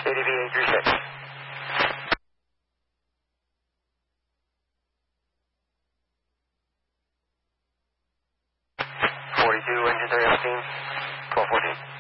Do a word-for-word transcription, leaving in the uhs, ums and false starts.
A D V eight three six. forty-two, engine three fifteen, twelve fourteen.